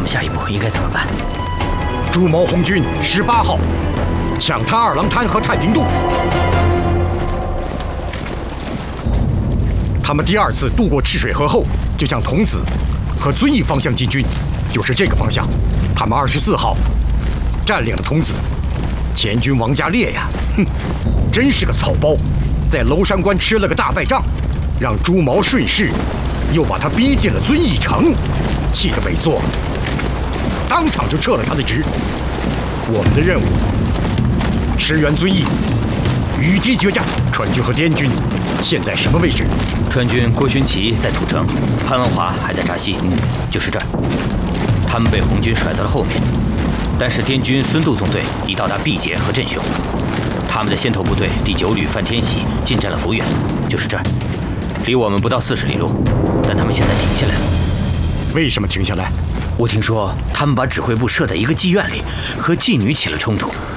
们下一步应该怎么办？ 朱毛红军18号抢滩二郎滩和太平渡。他们第2次渡过赤水河后，就向桐梓和遵义方向进军，就是这个方向。他们24号占领了桐梓。前军王家烈呀，真是个草包，在娄山关吃了个大败仗，让朱毛顺势又把他逼进了遵义城，气得委座，当场就撤了他的职。我们的任务，驰援遵义，与敌决战。川军和滇军现在什么位置？ 川军郭勋祺在土城，潘文华还在闸西，就是这儿。他们被红军甩在了后面，但是滇军孙渡纵队已到达毕节和镇雄，他们的先头部队第9旅范天喜进占了抚远，就是这儿，离我们不到40里路，但他们现在停下来了。 为什么停下来？ 我听说他们把指挥部设在一个妓院里，和妓女起了冲突。